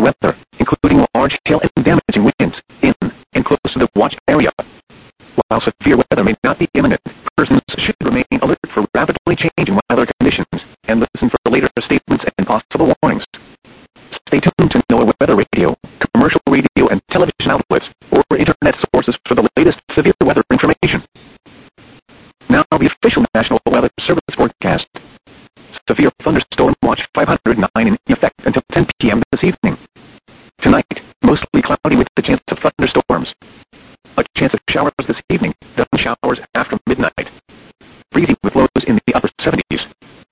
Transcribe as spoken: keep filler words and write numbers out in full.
weather, including large hail and damaging winds, in and close to the watch area. While severe weather may not be imminent, persons should remain alert for rapidly changing weather conditions and listen for later statements and possible warnings. Stay tuned to NOAA Weather Radio, commercial radio and television outlets, or internet sources for the latest severe weather information. Now the official National Weather Service forecast. Severe thunderstorm watch five hundred nine in effect until ten p.m. this evening. Tonight, mostly cloudy with the chance of thunderstorms. A chance of showers this evening, then showers after midnight. Breezy with lows in the upper seventies.